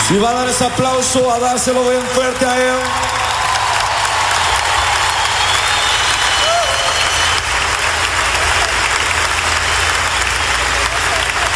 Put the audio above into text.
Si va a dar ese aplauso, a dárselo bien fuerte a él.